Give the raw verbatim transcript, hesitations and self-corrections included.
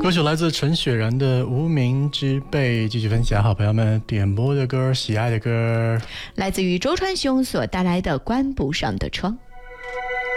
歌曲来自陈雪然的《无名之辈》，继续分享好朋友们点播的歌，喜爱的歌， 来自于周传雄所带来的《关不上的窗》。